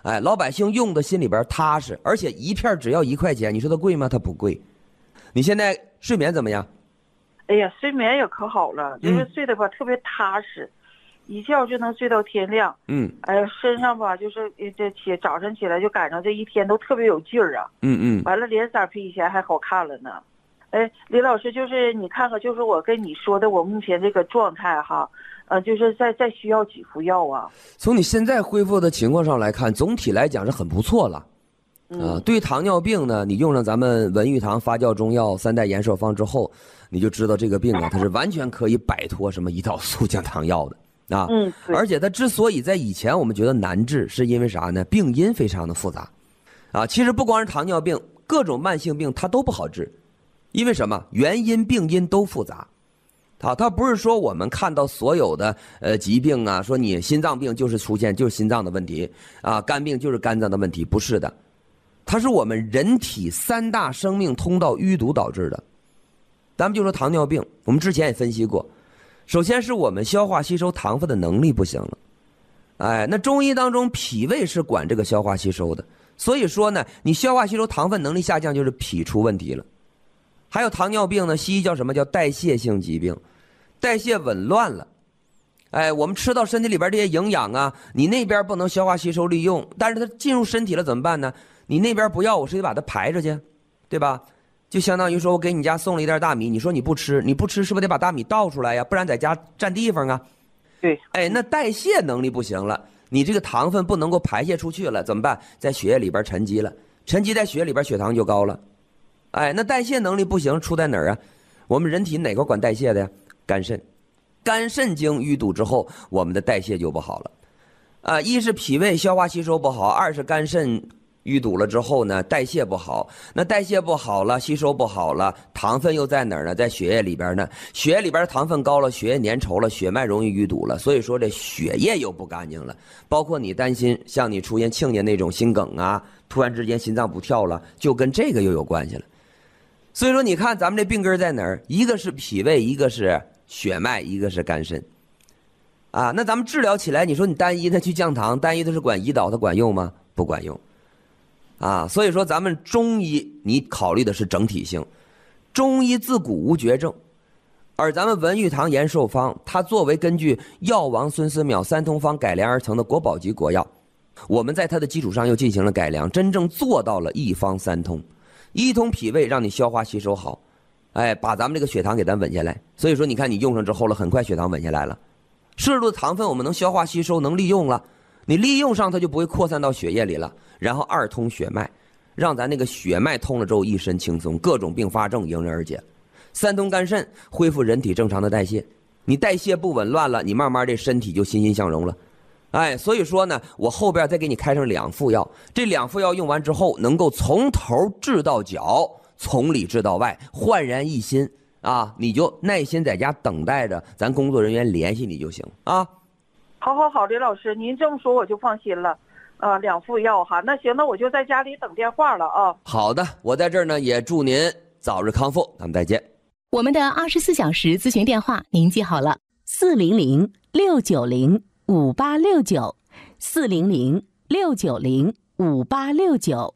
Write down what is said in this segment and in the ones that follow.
哎，老百姓用的心里边踏实，而且一片只要1块钱，你说它贵吗？它不贵。你现在睡眠怎么样？ 哎呀，睡眠也可好了，就是睡得吧特别踏实，一觉就能睡到天亮。哎呀，身上吧就是早晨起来就赶上这一天都特别有劲儿啊。完了脸色比以前还好看了呢。哎，李老师，就是你看看，就是我跟你说的，我目前这个状态哈，就是再需要几副药啊？ 从你现在恢复的情况上来看，总体来讲是很不错了。对于糖尿病呢，你用上咱们文玉堂发酵中药3代延寿方之后，你就知道这个病啊，它是完全可以摆脱什么胰岛素降糖药的啊。而且它之所以在以前我们觉得难治，是因为啥呢？病因非常的复杂啊。其实不光是糖尿病，各种慢性病它都不好治。因为什么？原因病因都复杂，它不是说我们看到所有的疾病啊，说你心脏病就是心脏的问题啊，肝病就是肝脏的问题，不是的，它是我们人体3大生命通道淤堵导致的。咱们就说糖尿病，我们之前也分析过，首先是我们消化吸收糖分的能力不行了，哎，那中医当中脾胃是管这个消化吸收的，所以说呢，你消化吸收糖分能力下降，就是脾出问题了。还有糖尿病呢，西医叫什么？叫代谢性疾病，代谢紊乱了。哎，我们吃到身体里边这些营养啊，你那边不能消化吸收利用，但是它进入身体了怎么办呢？你那边不要，我是得把它排出去，对吧？就相当于说我给你家送了一袋大米，你说你不吃是不是得把大米倒出来呀？不然在家占地方啊。 对， 哎，那代谢能力不行了，你这个糖分不能够排泄出去了，怎么办？在血液里边沉积了，沉积在血液里边，血糖就高了。哎，那代谢能力不行，出在哪儿啊？我们人体哪块管代谢的呀？肝肾，肝肾经淤堵之后，我们的代谢就不好了。一是脾胃消化吸收不好，二是肝肾淤堵了之后呢，代谢不好。那代谢不好了，吸收不好了，糖分又在哪儿呢？在血液里边呢。血液里边糖分高了，血液粘稠了，血脉容易淤堵了，所以说这血液又不干净了。包括你担心，像你出现庆年那种心梗啊，突然之间心脏不跳了，就跟这个又有关系了。所以说你看咱们这病根在哪儿？一个是脾胃，一个是血脉，一个是肝肾啊。那咱们治疗起来，你说你单一的去降糖，单一的是管胰岛，它管用吗？不管用啊。所以说咱们中医你考虑的是整体性，中医自古无绝症，而咱们文玉堂延寿方它作为根据药王孙思邈3通方改良而成的国宝级国药，我们在它的基础上又进行了改良，真正做到了一方3通。一通脾胃让你消化吸收好，哎，把咱们这个血糖给咱稳下来。所以说你看你用上之后了，很快血糖稳下来了，摄入的糖分我们能消化吸收，能利用了，你利用上它就不会扩散到血液里了。然后2通血脉，让咱那个血脉通了之后一身轻松，各种并发症迎刃而解。3通肝肾恢复人体正常的代谢，你代谢不紊乱了，你慢慢这身体就欣欣向荣了。哎，所以说呢，我后边再给你开上2副药，这2副药用完之后，能够从头治到脚，从里治到外，焕然一新啊！你就耐心在家等待着，咱工作人员联系你就行啊。 好，李老师，您这么说我就放心了。2副药哈，那行，那我就在家里等电话了啊。 好的，我在这儿呢，也祝您早日康复，咱们再见。 我们的24小时咨询电话您记好了，400-690-5869，400-690-5869。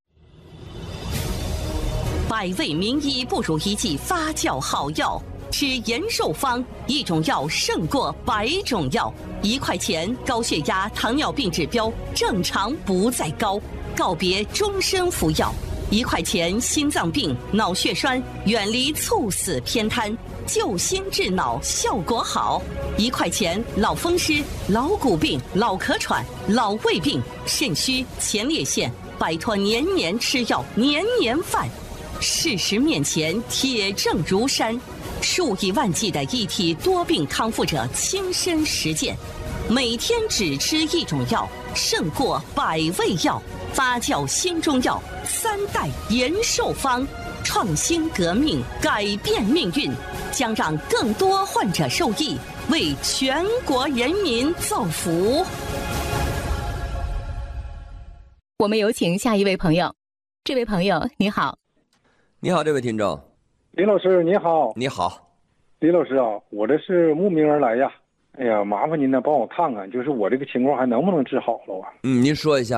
百味名医不如一剂发酵好药，吃延寿方，一种药胜过100种药。1块钱，高血压、糖尿病指标正常不再高，告别终身服药。1块钱，心脏病、脑血栓远离猝死偏瘫，救心治脑效果好。1块钱，老风湿、老骨病、老咳喘、老胃病、肾虚、前列腺，摆脱年年吃药、年年犯。事实面前，铁证如山，数以万计的一体多病康复者亲身实践，每天只吃一种药，胜过100味药。发酵新中药3代延寿方，创新革命，改变命运，将让更多患者受益，为全国人民造福。 我们有请下一位朋友。这位朋友你好。 你好，这位听众。 李老师你好。 你好。 李老师啊，我这是慕名而来呀。哎呀，麻烦您呢帮我看看，就是我这个情况还能不能治好了啊？ 您说一下。